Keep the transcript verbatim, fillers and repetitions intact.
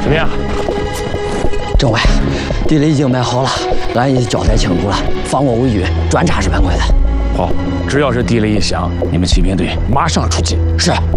怎么样？ 政委，地雷已经买好了，俺已交代清楚了，放我为军，专查日本鬼子。 好，只要是地雷一响，你们骑兵队马上出击。 是。